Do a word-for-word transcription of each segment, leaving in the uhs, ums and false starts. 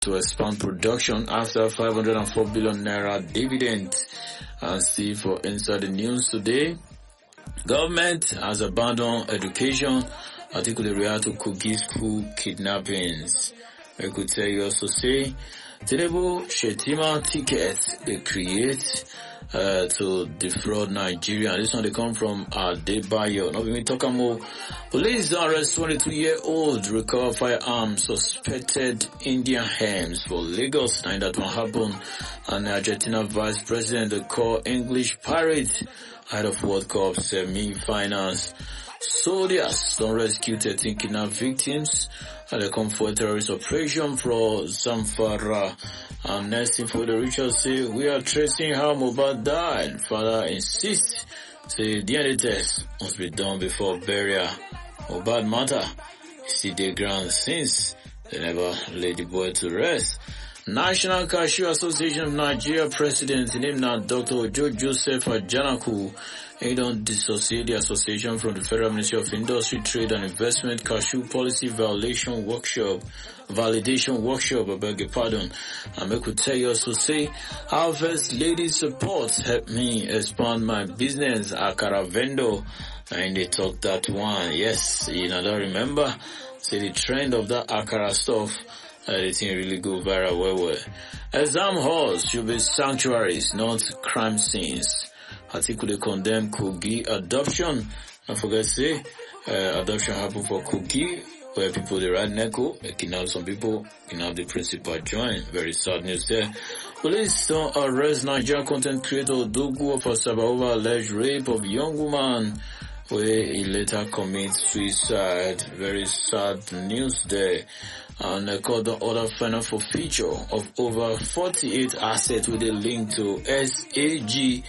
to expand production after five hundred four billion naira dividend. And see for inside the news today, government has abandoned education, particularly react to Kogi school kidnappings. I could tell you also say, Tinubu Shetima tickets they create uh, to defraud Nigeria. This one they come from Adebayo. Now we talk about police arrest twenty-two-year-old recover firearms suspected Indian hams for Lagos. And that one happened. And Argentina Vice President they call English Pirates ahead of World Cup semi-finals. Soldiers don't rescue thirteen kidnapped victims. And they come for a terrorist operation for Zamfara. And next info the Richard say, we are tracing how Mohbad died. Father insists, say D N A test must be done before burial. Mohbad matter, see the ground since they never laid the boy to rest. National Cashew Association of Nigeria President named now Doctor Ojo Joseph Ajanaku. He don't dissociate the association from the Federal Ministry of Industry, Trade and Investment Cashew Policy Violation Workshop, Validation Workshop, I beg your pardon. And I could tell you also say, Harvest Lady Support helped me expand my business, Akara Vendor. And they talk that one. Yes, you know, I don't remember. Say the trend of that Akara stuff. Uh, the thing really go viral well well. Exam halls should be sanctuaries, not crime scenes. Article condemn Kogi adoption. Don't forget say, uh, adoption happened for Kogi, where people they ride Neko, they kidnap some people, kidnap the principal join. Very sad news there. Police don't arrest Nigerian content creator Dogu of Asaba over alleged rape of young woman, where he later commits suicide. Very sad news there. And I called the order final for feature of over forty-eight assets with a link to S A G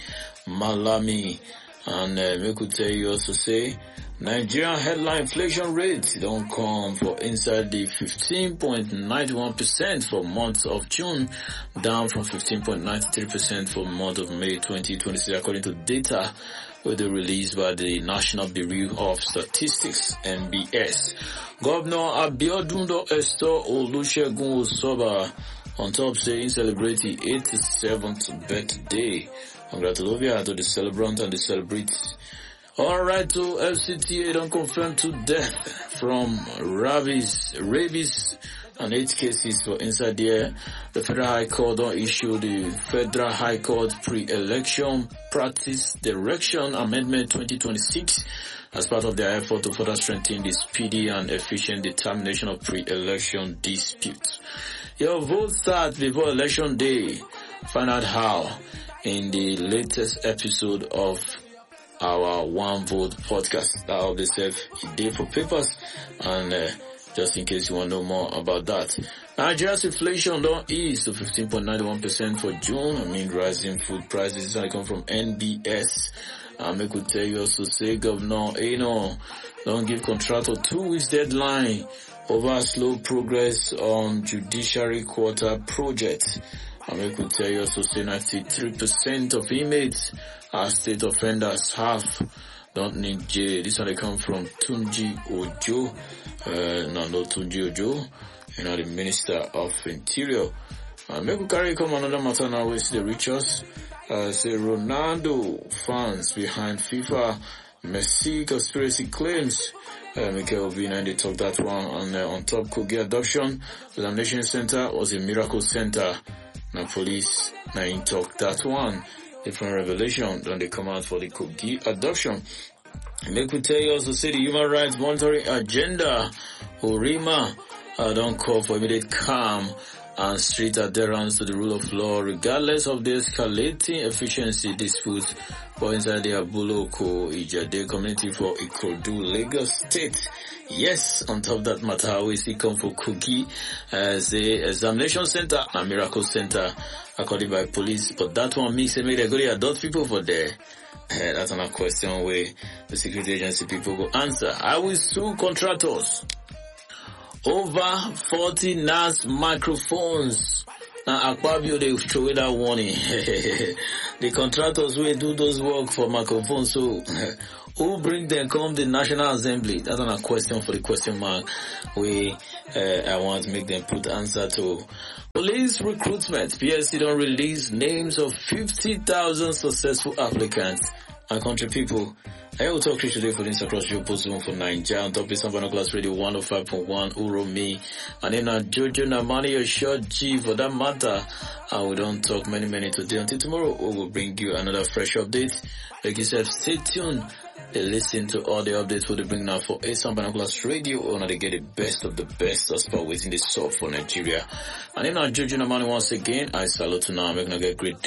Malami. And uh, we could tell you also say, Nigerian headline inflation rate don't come for inside the fifteen point nine one percent for month of June, down from fifteen point nine three percent for month of May twenty twenty-six, according to data with the released by the National Bureau of Statistics, N B S. Governor Abiodun Esther Olusegun Osoba on top saying celebrate the eighty-seventh birthday. Congratulations to the celebrant and the celebrities. Alright, to F C T A don't confirm to death from rabies, rabies and eight cases for inside there. The Federal High Court don't issue the Federal High Court Pre-Election Practice Direction Amendment twenty twenty-six as part of their effort to further strengthen the speedy and efficient determination of pre-election disputes. Your vote starts before election day. Find out how in the latest episode of our One Vote podcast. That will be safe a day for papers and uh, just in case you want to know more about that. Nigeria's inflation don't ease to fifteen point nine one percent for June. I mean rising food prices. I come from N B S. Um, I could tell you also say Governor Eno don't give contractor two weeks deadline over slow progress on judiciary quarter project. Um, I could tell you also say ninety-three percent of inmates are state offenders. Half don't need jail. This one they come from Tunji Ojo. Uh, no, no Tunji Ojo. You know, the Minister of Interior. Um, I could carry come another matter now with the richest. Uh, say Ronaldo fans behind FIFA Messi conspiracy claims. Uh, Mikel Obi and they talk that one on uh, on top Kogi adoption. The Examination Center was a miracle center. Now police now in talk that one. Different revelation then they come out for the Kogi adoption. And they could tell you also say the human rights monitoring agenda. Urima uh, don't call for immediate calm and strict adherence to the rule of law regardless of the escalating efficiency disputes for inside the Abuloko Ijade community for Ikorodu, Lagos State. Yes, on top of that matter, we see come for Kogi as the examination center and miracle center according by police. But that one means they made a good adult people for there. Uh, that's another question where the security agency people go answer. I will sue contractors. Over forty N A S microphones Now Akpabio they throw away that warning. The contractors will do those work for microphone, so who bring them come the National Assembly? That's not a question for the question mark. We uh, I want to make them put answer to. Police recruitment. P S C don't release names of fifty thousand successful applicants. Our country people, I will talk to you today for this across your bosom for Nigeria on top of Sambano Class Radio one oh five point one Uro me. And then uh, Jojo Namani, your short G for that matter. And we don't talk many, many today. Until tomorrow, we will bring you another fresh update. Like you said, stay tuned. Listen to all the updates we'll bring now for Asam Binoculars Radio. We want to get the best of the best as far waiting the soft for Nigeria. And then our Jojo Namani once again, I salute to now. I'm going to get great